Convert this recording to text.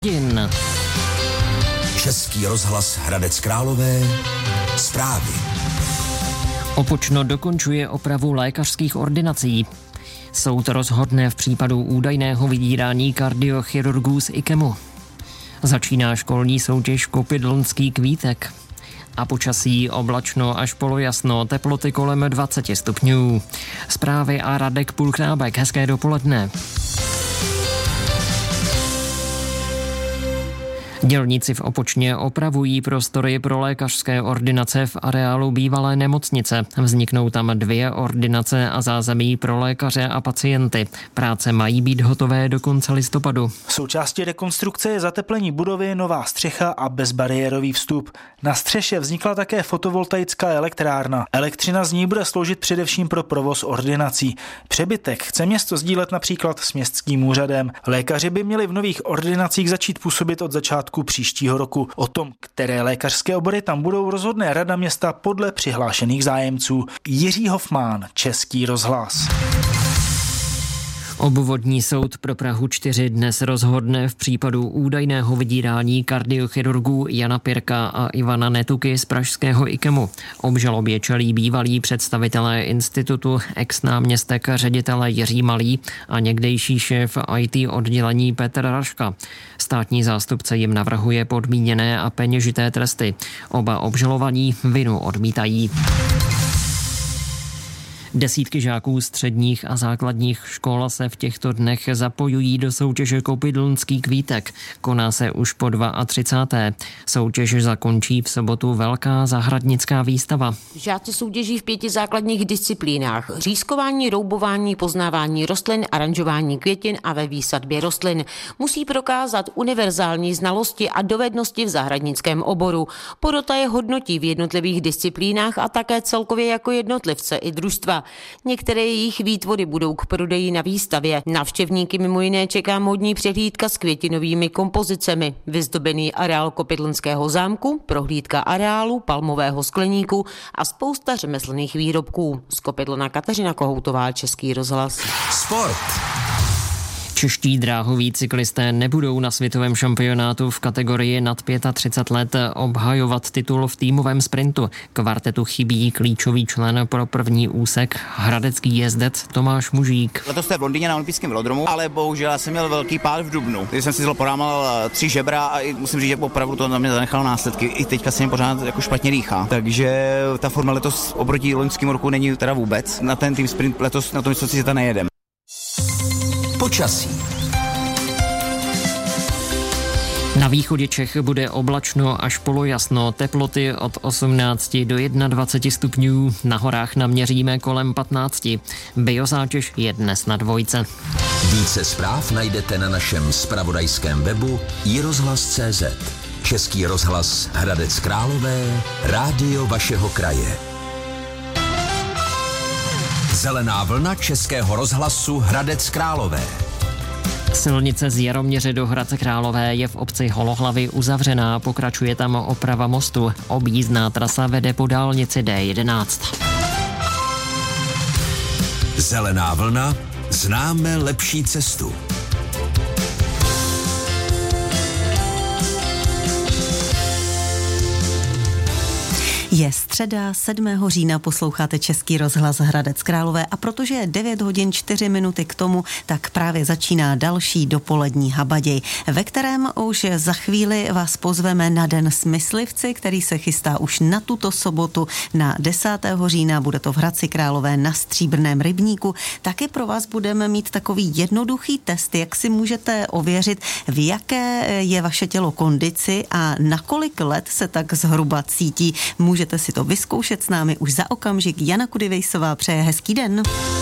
Český rozhlas Hradec Králové. Zprávy. Opočno dokončuje opravu lékařských ordinací. Soud rozhodne v případu údajného vydírání kardiochirurgů z IKEMu. Začíná školní soutěž Kopidlnský kvítek. A počasí oblačno až polojasno, teploty kolem 20 stupňů. Zprávy a Radek Pulchnábek, hezké dopoledne. Dělníci v Opočně opravují prostory pro lékařské ordinace v areálu bývalé nemocnice. Vzniknou tam 2 ordinace a zázemí pro lékaře a pacienty. Práce mají být hotové do konce listopadu. Součástí rekonstrukce je zateplení budovy, nová střecha a bezbariérový vstup. Na střeše vznikla také fotovoltaická elektrárna. Elektřina z ní bude sloužit především pro provoz ordinací. Přebytek chce město sdílet například s městským úřadem. Lékaři by měli v nových ordinacích začít působit od začátku příštího roku. O tom, které lékařské obory tam budou, rozhodne Rada města podle přihlášených zájemců. Jiří Hofmán, Český rozhlas. Obvodní soud pro Prahu 4 dnes rozhodne v případu údajného vydírání kardiochirurgů Jana Pirka a Ivana Netuky z pražského IKEMu. Obžalobě čelí bývalí představitelé institutu, ex-náměstek ředitele Jiří Malý a někdejší šéf IT oddělení Petr Raška. Státní zástupce jim navrhuje podmíněné a peněžité tresty. Oba obžalovaní vinu odmítají. Desítky žáků středních a základních škol se v těchto dnech zapojují do soutěže Kopidlnský kvítek. Koná se už po 32. Soutěž zakončí v sobotu velká zahradnická výstava. Žáci soutěží v 5 základních disciplínách: řízkování, roubování, poznávání rostlin, aranžování květin a ve výsadbě rostlin. Musí prokázat univerzální znalosti a dovednosti v zahradnickém oboru. Porota je hodnotí v jednotlivých disciplínách a také celkově jako jednotlivce i družstva. Některé jejich výtvory budou k prodeji na výstavě. Návštěvníky mimo jiné čeká módní přehlídka s květinovými kompozicemi, vyzdobený areál Kopidlnského zámku, prohlídka areálu, palmového skleníku a spousta řemeslných výrobků. Z Kopidlna Kateřina Kohoutová, Český rozhlas. Sport. Čeští dráhoví cyklisté nebudou na světovém šampionátu v kategorii nad 35 let obhajovat titul v týmovém sprintu. Kvartetu chybí klíčový člen pro první úsek, hradecký jezdec Tomáš Mužík. Letos jste v Londýně na olympijském velodromu, ale bohužel já jsem měl velký pád v dubnu. Když jsem si porámal 3 žebra a musím říct, že opravdu to na mě zanechalo následky. I teďka se mi pořád jako špatně dýchá. Takže ta forma letos oproti loňskému roku není teda vůbec. Na ten tým sprint letos na tom si to nejedem. Počasí. Na východě Čech bude oblačno až polojasno, teploty od 18 do 21 stupňů, na horách naměříme kolem 15. Biozátěž je dnes na 2. Více zpráv najdete na našem zpravodajském webu iRozhlas.cz. Český rozhlas Hradec Králové, rádio vašeho kraje. Zelená vlna Českého rozhlasu Hradec Králové. Silnice z Jaroměře do Hradce Králové je v obci Holohlavy uzavřená, pokračuje tam oprava mostu. Objízdná trasa vede po dálnici D11. Zelená vlna, známe lepší cestu. Je středa 7. října, posloucháte Český rozhlas Hradec Králové a protože je 9 hodin 4 minuty k tomu, tak právě začíná další dopolední habaděj, ve kterém už za chvíli vás pozveme na Den smyslivci, který se chystá už na tuto sobotu na 10. října. Bude to v Hradci Králové na Stříbrném rybníku. Taky pro vás budeme mít takový jednoduchý test, jak si můžete ověřit, v jaké je vaše tělo kondici a na kolik let se tak zhruba cítí. Můžete si to vyzkoušet s námi už za okamžik. Jana Kudivejsová přeje hezký den.